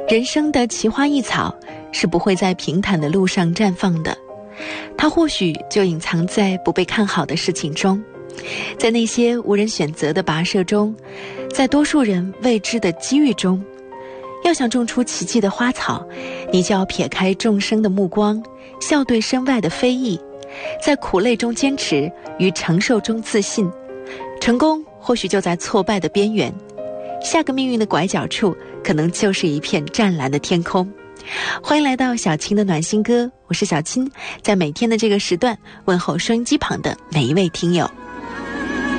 人生的奇花异草是不会在平坦的路上绽放的，它或许就隐藏在不被看好的事情中，在那些无人选择的跋涉中，在多数人未知的机遇中。要想种出奇迹的花草，你就要撇开众生的目光，笑对身外的非议，在苦累中坚持，于承受中自信。成功或许就在挫败的边缘，下个命运的拐角处，可能就是一片湛蓝的天空。欢迎来到小青的暖心歌，我是小青，在每天的这个时段问候收音机旁的每一位听友。